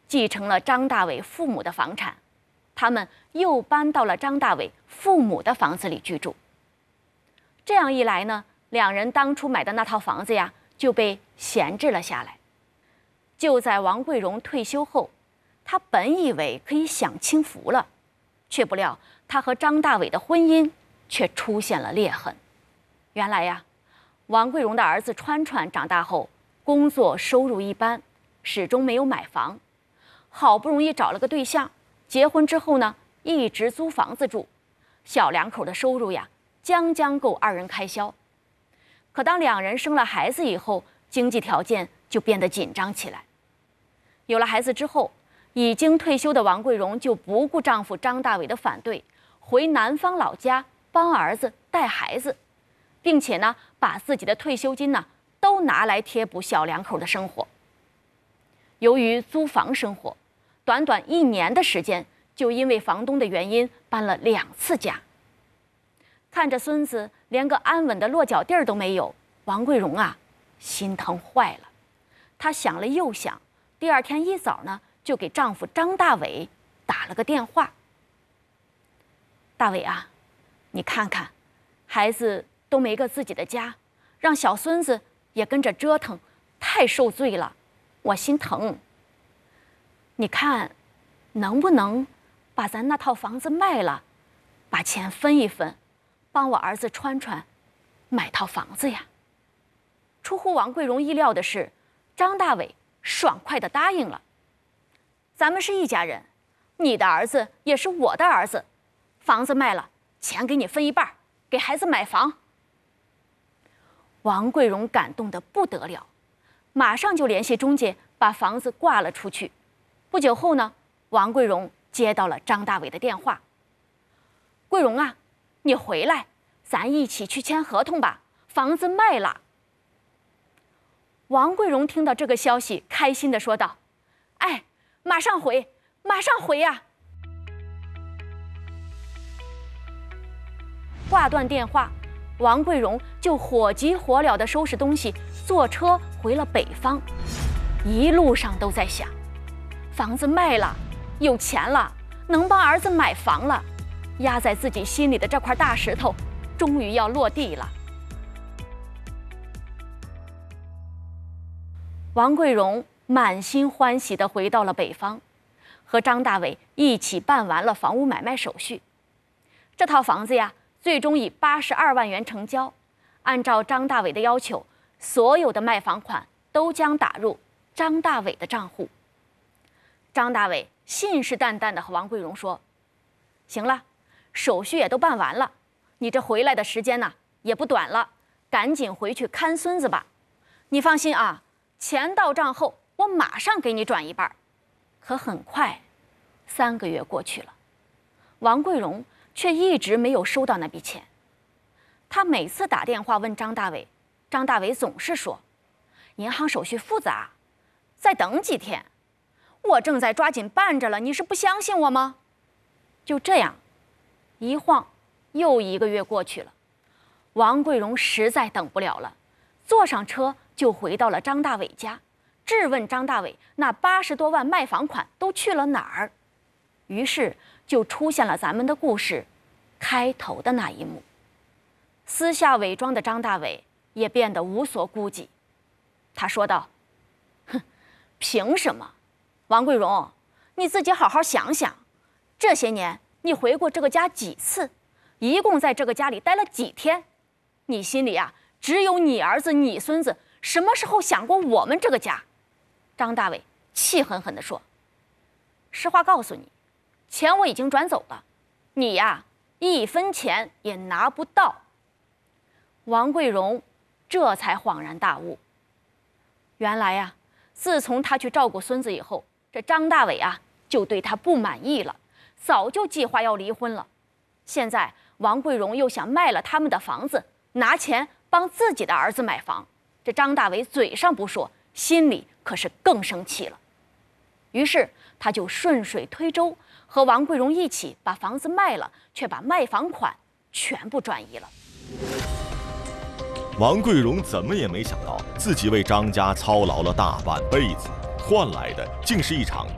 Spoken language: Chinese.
继承了张大伟父母的房产，他们又搬到了张大伟父母的房子里居住。这样一来呢，两人当初买的那套房子呀，就被闲置了下来。就在王桂荣退休后，他本以为可以享清福了，却不料他和张大伟的婚姻却出现了裂痕。原来呀，王桂荣的儿子川川长大后，工作收入一般，始终没有买房。好不容易找了个对象，结婚之后呢，一直租房子住，小两口的收入呀，将将够二人开销。可当两人生了孩子以后，经济条件就变得紧张起来。有了孩子之后，已经退休的王桂荣就不顾丈夫张大伟的反对，回南方老家帮儿子带孩子，并且呢，把自己的退休金呢都拿来贴补小两口的生活。由于租房生活，短短1年的时间，就因为房东的原因搬了2次家。看着孙子连个安稳的落脚地儿都没有，王桂荣啊，心疼坏了。她想了又想，第2天一早呢，就给丈夫张大伟打了个电话。大伟啊，你看看，孩子都没个自己的家，让小孙子也跟着折腾，太受罪了，我心疼。你看，能不能把咱那套房子卖了，把钱分一分，帮我儿子川川买套房子呀？出乎王桂荣意料的是，张大伟爽快地答应了。咱们是一家人，你的儿子也是我的儿子，房子卖了，钱给你分一半，给孩子买房。王桂荣感动得不得了，马上就联系中介把房子挂了出去。不久后呢，王桂荣接到了张大伟的电话。桂荣啊，你回来，咱一起去签合同吧，房子卖了。王桂荣听到这个消息，开心地说道：“哎，马上回，马上回呀！”挂断电话，王桂荣就火急火燎地收拾东西，坐车回了北方。一路上都在想，房子卖了，有钱了，能帮儿子买房了，压在自己心里的这块大石头，终于要落地了。王桂荣满心欢喜地回到了北方，和张大伟一起办完了房屋买卖手续。这套房子呀，最终以82万元成交。按照张大伟的要求，所有的卖房款都将打入张大伟的账户。张大伟信誓旦旦地和王桂荣说：“行了，手续也都办完了，你这回来的时间呢，也不短了，赶紧回去看孙子吧。你放心啊，钱到账后，我马上给你转一半。”可很快，3个月过去了，王桂荣却一直没有收到那笔钱。他每次打电话问张大伟，张大伟总是说：“银行手续复杂，再等几天，我正在抓紧办着了，你是不相信我吗？”就这样，一晃又1个月过去了，王桂荣实在等不了了，坐上车就回到了张大伟家，质问张大伟那80多万卖房款都去了哪儿。于是就出现了咱们的故事开头的那一幕。私下伪装的张大伟也变得无所顾忌，他说道：“哼，凭什么？王桂荣，你自己好好想想，这些年你回过这个家几次，一共在这个家里待了几天？你心里啊，只有你儿子你孙子，什么时候想过我们这个家？”张大伟气狠狠地说：“实话告诉你，钱我已经转走了，你呀，1分钱也拿不到。”王桂荣这才恍然大悟，原来呀，自从他去照顾孙子以后，这张大伟啊就对他不满意了，早就计划要离婚了。现在王桂荣又想卖了他们的房子，拿钱帮自己的儿子买房，这张大伟嘴上不说，心里可是更生气了。于是他就顺水推舟，和王桂荣一起把房子卖了，却把卖房款全部转移了。 王桂荣怎么也没想到，自己为张家操劳了大半辈子，换来的竟是一场